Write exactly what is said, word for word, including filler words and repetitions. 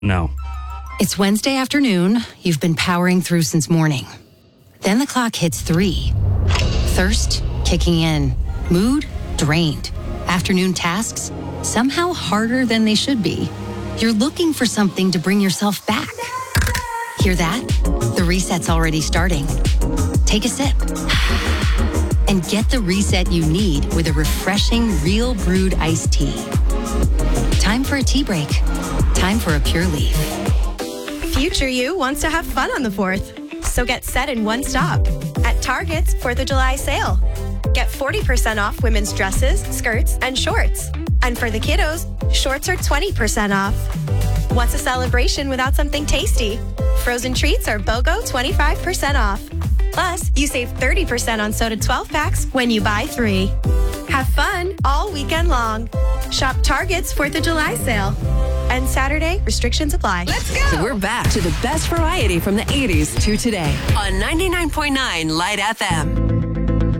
No. It's Wednesday afternoon. You've been powering through since morning. Then the clock hits three. Thirst kicking in. Mood drained. Afternoon tasks somehow harder than they should be. You're looking for something to bring yourself back. Hear that? The reset's already starting. Take a sip. And get the reset you need with a refreshing Real Brewed iced tea. Time for a tea break. Time for a Pure Leaf. Future you wants to have fun on the fourth. So get set in one stop at Target's fourth of July sale. Get forty percent off women's dresses, skirts, and shorts. And for the kiddos, shorts are twenty percent off. What's a celebration without something tasty? Frozen treats are BOGO twenty-five percent off. Plus, you save thirty percent on soda twelve packs when you buy three. Have fun all weekend long. Shop Target's fourth of July sale. And Saturday, restrictions apply. Let's go! We're back to the best variety from the eighties to today on ninety-nine point nine Light F M.